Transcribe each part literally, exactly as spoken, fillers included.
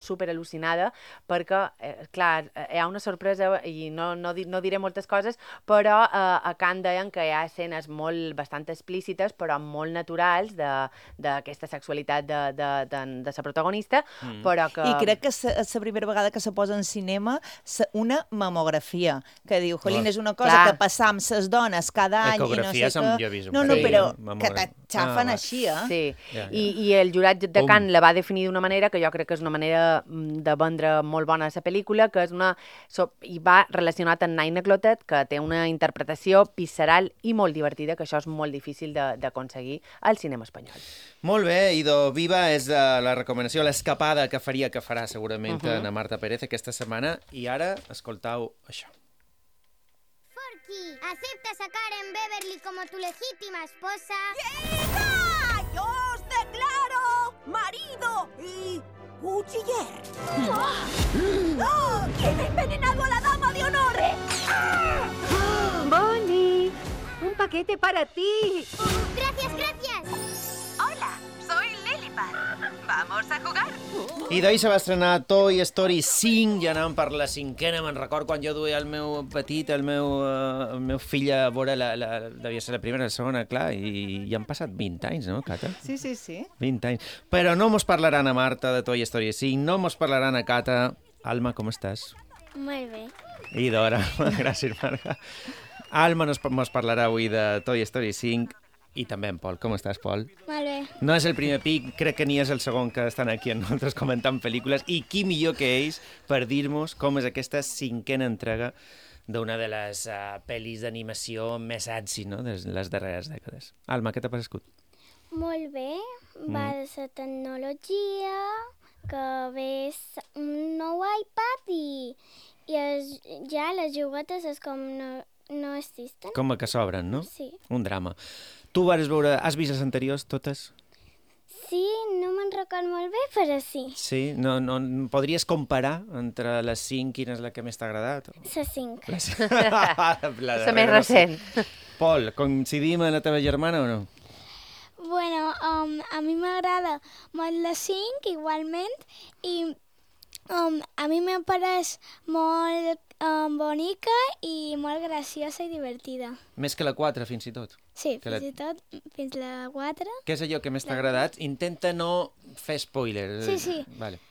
super al·lucinada perquè, eh, clar, hi ha una sorpresa i no, no, di, no diré moltes coses, però eh, a Cannes deien que hi ha escenes molt bastant explícites però molt naturals d'aquesta sexualitat de, de, de, de la protagonista, mm. però que... I crec que és la primera vegada que se posa en cinema una mamografia, que diu, jolín, és una cosa Clar. que passam ses dones cada any i no sé què... No, no, però que t'aixafen així, eh? Sí, ja, ja. I, i el jurat de Cannes la va definir d'una manera que jo crec que és una manera de vendre molt bona la pel·lícula, que és una... So, i va relacionat amb Nine Clotet, que té una interpretació visceral i molt divertida, que això és molt difícil d'aconseguir al cinema espanyol. Molt bé, Ido, Viva és uh, la recomanació, l'escapada que faria, que farà segurament uh-huh. Ana Marta Pérez aquesta setmana. I ara, escoltau això. Forky, ¿aceptas a Karen Beverly como tu legítima esposa? ¡Hija! ¡Yo os declaro marido y cuchiller! ¡Oh! ¡Oh! ¿Quién ha envenenado a la dama de honor? ¡Ah! Bonnie, un paquete para ti. Gracias, gracias. Hola, soy Lilliput. ¿Vamos a jugar? I d'ahir se va estrenar Toy Story cinc, ja anàvem per la cinquena, me'n record quan jo duia el meu petit, el meu, uh, el meu fill a veure, la, la, devia ser la primera, la segona, clar, i ja han passat vint anys, no, Cata? Sí, sí, sí. vint anys. Però no mos parlaran a Marta de Toy Story cinc, no mos parlaran a Cata. Alma, com estàs? Molt bé. I d'hora, gràcies, Marga. Alma nos, mos parlarà avui de Toy Story cinc, i també en Pol. Com estàs, Pol? Molt bé. No és el primer pic, crec que ni és el segon que estan aquí amb nosaltres comentant pel·lícules, i qui millor que ells per dir-nos com és aquesta cinquena entrega d'una de les uh, pel·lis d'animació més èxit, no?, de les darreres dècades. Alma, què t'ha passat? Molt bé. Va de la tecnologia, que ves un nou iPad i, i es, ja les juguetes és com no, no existen. Com que s'obren, no? Sí. Un drama. Tu vas veure, has vist les anteriors, totes? Sí, no me'n record molt bé, però sí. Sí? No, no, podries comparar entre les cinc quina és la que més t'ha agradat? La cinc. La, la, la més recent. Pol, coincidim amb la teva germana o no? Bueno, um, a mi m'agrada molt la cinc, igualment, i um, a mi me pareix molt um, bonica i molt graciosa i divertida. Més que la quatre, fins i tot? Sí, que fins la... i tot fins la quatre. Què és allò que més t'ha agradat? Intenta no fer spoiler. Sí, sí. Vale.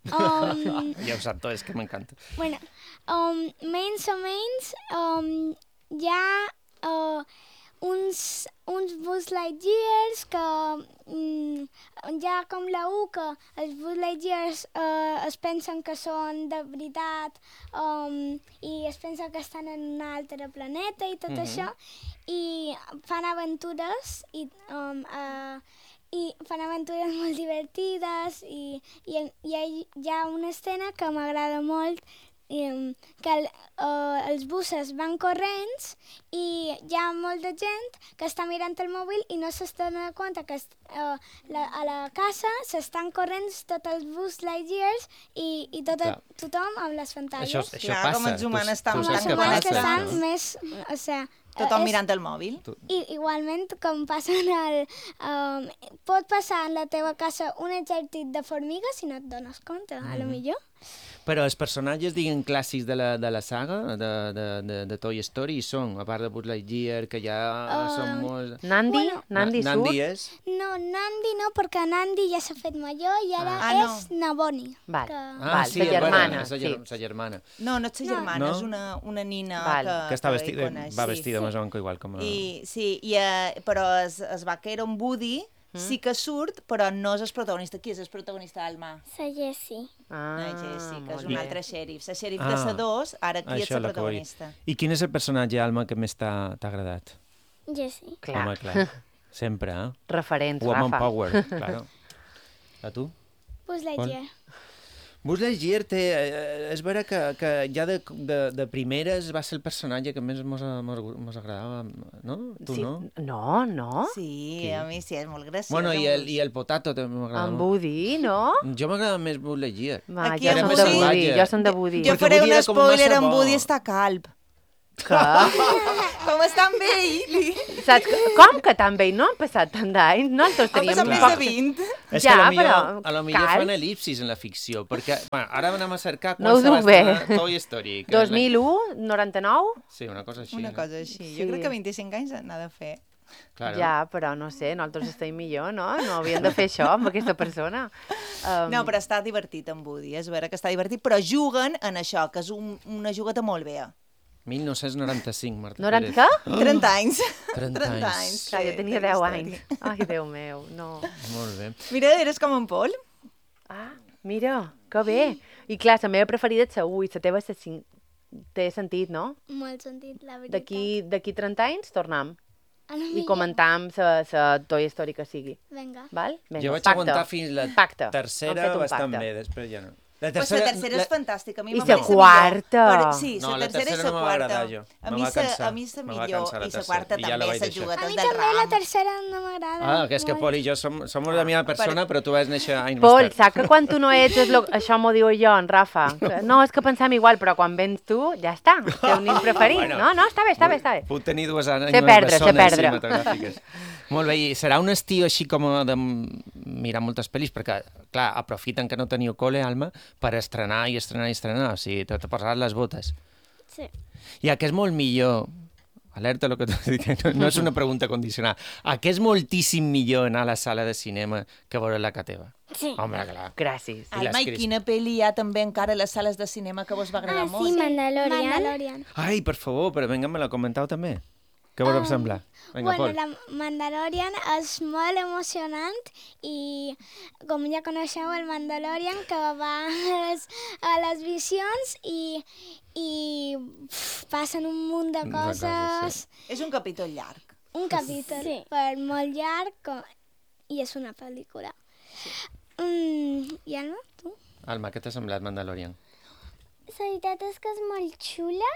Um, ja ho sap tot, és que m'encanta. Bueno, um, menys o menys um, hi ha uh, uns, uns Buzz Lightyears que um, hi ha com la U que els Buzz Lightyears uh, es pensen que són de veritat um, i es pensen que estan en un altre planeta i tot mm-hmm. això, i fan aventures i, um, uh, i fan aventures molt divertides i, i, i hi ha una escena que m'agrada molt, i, que el, uh, els busses van corrents i hi ha molta gent que està mirant el mòbil i no s'estan donant compte que uh, la, a la casa s'estan corrent tots els Buzz Lightyears i, i tot, tothom amb les pantalles. Això, això Clar, passa. com els humans estan com els humans que estan més... O sea, tothom és, mirant el mòbil. I igualment, com passa en el... Um, pot passar en la teva casa un exèrcit de formigues si no et dones compte, mm. a lo millor. Però els personatges, diguem, clàssics de la, de la saga, de, de, de, de Toy Story, hi són, a part de Buzz Lightyear, que ja uh, són molt... Nandi? Bueno, Nandi, Na, Nandi és? No, Nandi no, perquè Nandi ja s'ha fet major i ara ah, és no. Naboni. Val, que... Ah, Val, sí, sa germana. Bueno, és la, sí. sa germana. No, no és sa germana, no? és una, una nina Val. que, Que està que vestida, coneix, va sí. vestida sí. amazonca igual com a... I, sí, i, uh, però es, es vaquero en Woody mm. sí que surt, però no és el protagonista. Qui és el protagonista, Alma? Sa Jessie. Ah, La Jessie, que és molt un bé. altre xèrif. La xèrif Ah, de sa dos, ara qui és això la la que vull. protagonista. I quin és el personatge, Alma, que més t'ha t'ha agradat? Jessie. Clar. Home, clar. Sempre, eh? Referents, Woman Rafa. power, claro. A tu? Buzz Lightyear. Buzz Lightyear té... Eh, és vera que, que ja de, de, de primeres va ser el personatge que més mos, mos, mos agradava, no? Tu sí. no? No, no. Sí, Qui? a mi sí, és molt graciós. Bueno, i el, i el potato també m'agrada En molt. Woody, no? Jo m'agrada més Buzz Lightyear. Va, Aquí jo en som Woody- de Woody, jo som de Woody. Jo Perquè faré Woody un era com spoiler, massa en bo. Woody està calb. Què? Com estan bé, Ili? Saps que, com que tan bé? No han passat tant d'anys. Nosaltres Han teníem passat més poc- de vint. És Ja, que a lo millor, però, a lo millor cal. fan elipsis en la ficció, perquè bueno, ara anem a cercar No quan ho se va duc bé. estrenar Toy Story. que dos és la- mil u, noranta-nou? Sí, una cosa així. Una cosa així. Sí. Jo crec que vint-i-cinc anys n'ha de fer. Claro. Ja, però no sé, nosaltres estem millor, no? No havíem de fer això amb aquesta persona. Um, No, però està divertit en Woody, és vera que està divertit, però juguen en això, que és un, una jugueta molt bé. mil nou-cents noranta-cinc, Marta noranta Pérez. què? trenta anys. trenta anys. Clar, jo sí, tenia de deu història. anys. Ai, Déu meu, no. Molt bé. Mira, eres com en Pol. Ah, mira, que bé. I clar, la meva preferida és la u i la teva és la cinc. Té sentit, no? Molt sentit, la veritat. D'aquí d'aquí trenta anys tornem A lo i millor. comentam la Toy Story que sigui. Vinga. Val? Vinga, Jo vaig pacte. aguantar fins la Pacte. Hem tercera fet un bastant pacte. bé, després ja no. La Pues la tercera és fantàstica. A mi I m'ha la pareix la quarta? millor. Però, sí, No, la la tercera és tercera la no m'ha quarta. agradat, jo. A Me mi va sa- cansar. a mi és la Me va millor. cansar la I la tercera. quarta I ja la també, vaig les deixar. A juguetes mi del també la ram. tercera no m'agrada. Ah, que és que molt. Pol i jo som, som la meva persona, però tu vas néixer anys Pol, més tard. saps que quan tu no ets, és lo... això m'ho diu jo, en Rafa. Que no, és que pensem igual, però quan vens tu, ja està. Teu nin preferit. Bueno. No, no, està bé, està bé, està bé. Puc tenir dues anys Sé perdre, sé bessones perdre. cinematogràfiques. Molt bé, i serà un estiu així com de mirar moltes pel·lis, perquè, clar, aprofiten que no teniu cole, Alma, per estrenar i estrenar i estrenar, o sigui, t'he posat les botes. Sí. I a què és molt millor, alerta el que t'ho dic, no, no és una pregunta condicional, a què és moltíssim millor anar a la sala de cinema que veure la que teva? Sí. Home, clar. Gràcies. I les Alma, i cris- quina pel·li hi ha també encara a les sales de cinema que vos va agradar Ah, molt? sí, Mandalorian. Mandalorian. Ai, per favor, però vinga, me la comentau també. Què vos va semblar? Vinga, Ah, bueno, Pol. la Mandalorian és molt emocionant i com ja coneixeu el Mandalorian que va a les, a les visions i, i pff, passen un munt de De coses, coses, És un capítol llarg. un capítol sí. per molt llarg com- i és una pel·lícula. Mm, I Alma, tu? Alma, què t'ha semblat Mandalorian? La veritat és que és molt xula.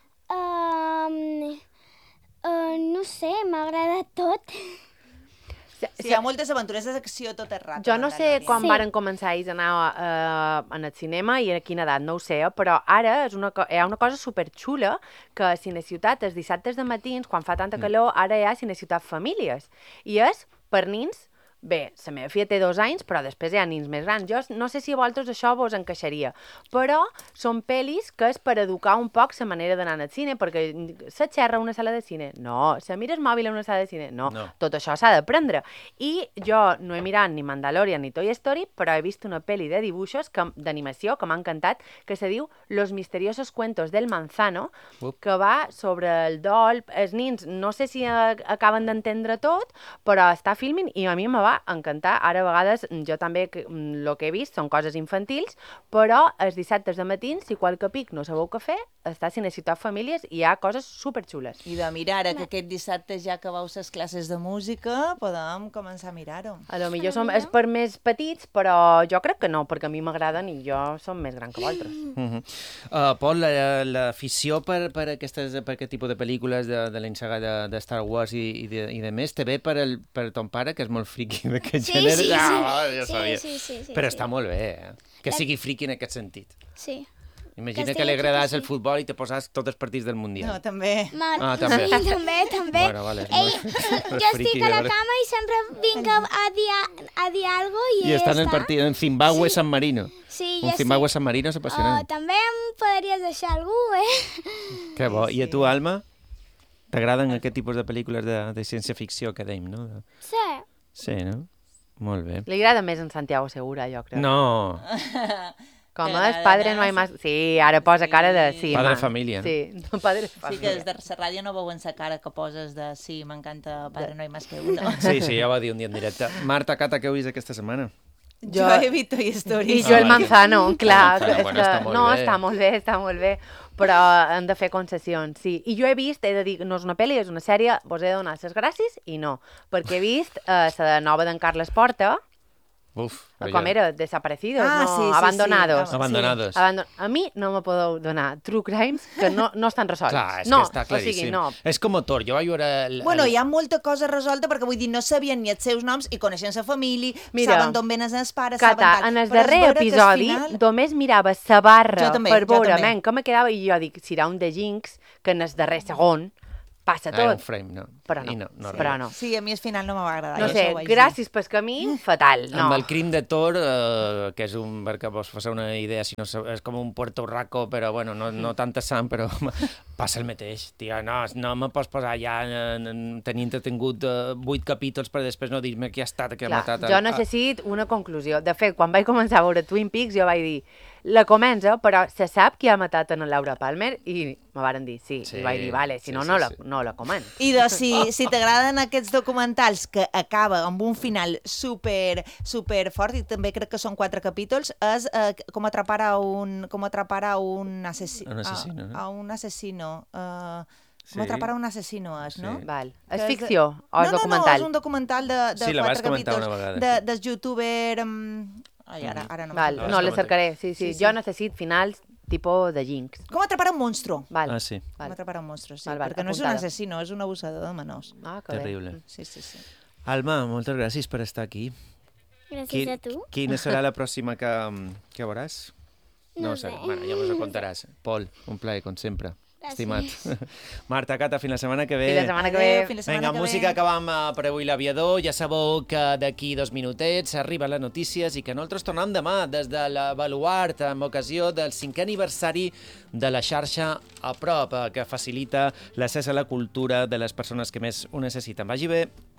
Um, uh, no sé, m'agrada tot. Sí, hi ha moltes aventures d'acció tot el rato. Jo no sé quan Sí. varen començar ells a anar uh, en el cinema i a quina edat, no ho sé, però ara és una, co- hi ha una cosa superxula que a Cineciutat, els dissabtes de matins, quan fa tanta calor, ara hi ha Cineciutat Famílies. I és per nins. Bé, la meva filla té dos anys, però després hi ha nins més grans. Jo no sé si a vosaltres això vos encaixaria, però són pel·lis que és per educar un poc la manera d'anar al cine, perquè se xerra a una sala de cine? No. Se mires mòbil a una sala de cine? No. No. Tot això s'ha d'aprendre. I jo no he mirat ni Mandalorian ni Toy Story, però he vist una pel·li de dibuixos que- d'animació que m'ha encantat, que se diu Los misteriosos cuentos del manzano, Up. que va sobre el dol. Els nins no sé si a- acaben d'entendre tot, però està filming i a mi me va encantar. Ara a vegades jo també el que he vist són coses infantils, però els dissabtes de matins, si qualque pic no sabeu què fer, està a Cineciutat Famílies i hi ha coses superxules. I de mirar, ara que aquest dissabte ja acabeu les classes de música, podem començar a mirar-ho. A lo millor som, és per més petits, però jo crec que no, perquè a mi m'agraden i jo som més gran que vosaltres. Uh -huh. uh, Pol, la- l'afició per, per, aquestes, per aquest tipus de pel·lícules de, de l'ensaga de, de Star Wars i, i, de, i de més, te ve per, el, per ton pare, que és molt friqui d'aquest Sí, gènere? sí, sí. Ah, ja Sí, sabia. sí, sí, sí, Però sí. està molt bé, eh? Que sigui friqui en aquest sentit. Sí. Imagina Que que, li estigui agradàs friqui, el futbol i te posàs tots els partits del Mundial. No, també. Ma... Ah, també. Sí, també, també. Bueno, vale, és Ei, molt- jo molt estic friqui, a de la veure. cama i sempre vinc a, a dir, a dir algo i, I està en el està. partit en Zimbabue San Marino. Sí, Un ja Zimbabue sí. San Marino és Oh, apassionant. també em podries deixar algú, eh? Que bo. I a tu, Alma? T'agraden aquest tipus de pel·lícules de, de ciència-ficció que dèiem, no? De- Sí. Sí, no? Molt bé. Li agrada més en Santiago Segura, jo crec. No, Com T'agrada és? Padre més? no hay más... Sí, ara posa cara de... Sí, Padre ma. familia, no? Sí, no, padre Sí familia. que des de la ràdio no veuen la cara que poses de sí, m'encanta Padre no hay más que uno. sí, sí, ja ho va dir un dia en directe. Marta, Cata, què heu vist aquesta setmana? Jo he vist Toy Story. I jo el Ah, Manzano, clar. Manzano, és bueno, que... està molt no, bé. està molt bé, està molt bé. Però hem de fer concessions, sí. I jo he vist, he de dir, no és una pel·li, és una sèrie, vos he de donar les gràcies i no. Perquè he vist eh, la nova d'en Carles Porta, Uf, Com era? Desaparecidos, Ah, no? sí, sí, sí. Abandonados. Ah, Abandonados. Abandon... A mi no me podeu donar true crimes que no, no estan resolts. Clar, és no, que està claríssim. O sigui, no. És com Thor, jo vaig veure... El, Bueno, el... hi ha molta cosa resolta perquè vull dir, no sabien ni els seus noms i coneixen la família, Mira, saben d'on venen els pares, Cata, saben tal. en el Però és darrer veure que al episodi final- només mirava sa barra Jo també, per jo veure, també. men, com me quedava, i jo dic, serà un de Jinx, que en el darrer segon passa Ah, era un tot. frame, no. Però no, I no, no però res. no. Sí, a mi al final no me va agradar. No ja sé, això ho vaig dir. gràcies pel camí, fatal, no. Amb el crim de Thor, eh, que és un, perquè vos faci una idea, si no, és com un Puerto Rico, però bueno, no, no tanta sang, però passa el mateix, tia, no, no me pots posar ja en, en, tenint entretingut uh, vuit capítols per després no dir-me qui ha estat, qui ha Clar, matat... jo necessito una conclusió. De fet, quan vaig començar a veure Twin Peaks, jo vaig dir, la comença, però se sap qui ha matat en Laura Palmer? I me varen dir sí. Sí, I vaig dir, vale, si sí, no, sí, no, la, sí. no la començo. I doncs, si, si t'agraden aquests documentals que acaba amb un final super, super fort, i també crec que són quatre capítols, és eh, com atrapar a un, com atrapar a un assassí, Un assassino, a, no? a un assassino. Uh, Sí. Com atrapar a un assassino és, no? Sí. Val. Que És és- ficció o és no, documental? No, no, és un documental de, de Sí, la vas quatre comentar capítols una vegada, de, sí. del youtuber... Um... Ai, ara, ara no Val, me'n no, recordo. les cercaré, sí, sí. Sí, sí. Jo necessito finals tipus de Jinx. Com atrapar un monstru. Val. Ah, sí. Com Val. atrapar un monstru, sí. Val, val, perquè no és un apuntada. assassino, és un abusador de menors. Ah, que bé. Terrible. Sí, sí, sí. Alma, moltes gràcies per estar aquí. Gràcies a tu. Quina serà la pròxima que, que veuràs? No ho sé. sé. Bueno, ja mos ho contaràs. Pol, un plaer, com sempre. Gràcies. Estimat. Marta, Cata, fins la setmana que ve. Fins la setmana que Adéu, ve. fins la setmana Vinga, que música, ve. acabam eh, per avui l'aviador. Ja sabeu que d'aquí dos minutets arriben les notícies i que nosaltres tornem demà des de la Baluart amb ocasió del cinquè aniversari de la xarxa A Prop, eh, que facilita l'accés a la cultura de les persones que més ho necessiten. Vagi bé.